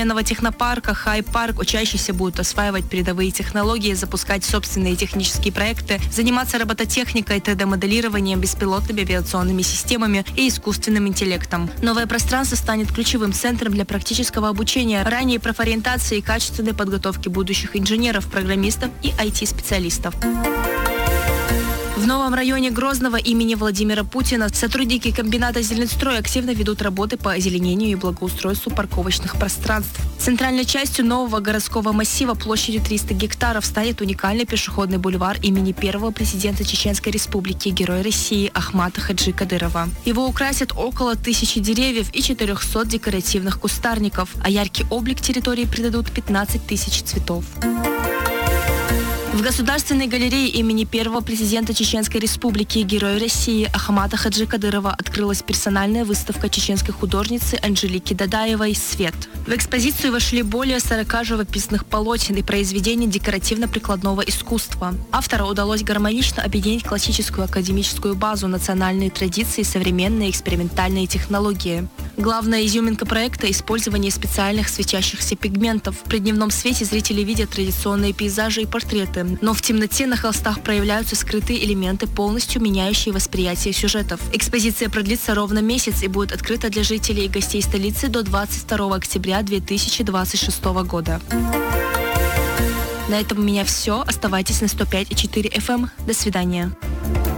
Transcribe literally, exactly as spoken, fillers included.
современного технопарка Хай-парк учащиеся будут осваивать передовые технологии, запускать собственные технические проекты, заниматься робототехникой, три дэ-моделированием, беспилотными авиационными системами и искусственным интеллектом. Новое пространство станет ключевым центром для практического обучения, ранней профориентации и качественной подготовки будущих инженеров, программистов и ай ти-специалистов. В новом районе Грозного имени Владимира Путина сотрудники комбината «Зеленстрой» активно ведут работы по озеленению и благоустройству парковочных пространств. Центральной частью нового городского массива площадью триста гектаров станет уникальный пешеходный бульвар имени первого президента Чеченской Республики, Героя России Ахмата Хаджи Кадырова. Его украсят около тысячи деревьев и четырехсот декоративных кустарников, а яркий облик территории придадут пятнадцать тысяч цветов. В Государственной галерее имени первого президента Чеченской Республики, Героя России Ахмата Хаджи Кадырова открылась персональная выставка чеченской художницы Анжелики Дадаевой «Свет». В экспозицию вошли более сорока живописных полотен и произведений декоративно-прикладного искусства. Автору удалось гармонично объединить классическую академическую базу, национальные традиции и современные экспериментальные технологии. Главная изюминка проекта – использование специальных светящихся пигментов. При дневном свете зрители видят традиционные пейзажи и портреты, но в темноте на холстах проявляются скрытые элементы, полностью меняющие восприятие сюжетов. Экспозиция продлится ровно месяц и будет открыта для жителей и гостей столицы до двадцать второго октября две тысячи двадцать шестого года. На этом у меня все. Оставайтесь на сто пять и четыре эф эм. До свидания.